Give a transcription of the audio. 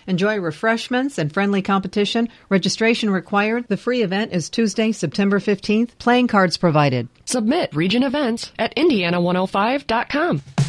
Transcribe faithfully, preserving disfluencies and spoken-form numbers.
Enjoy refreshments and friendly competition. Registration required. The free event is Tuesday, September fifteenth. Playing cards provided. Submit Region Events at Indiana one oh five dot com.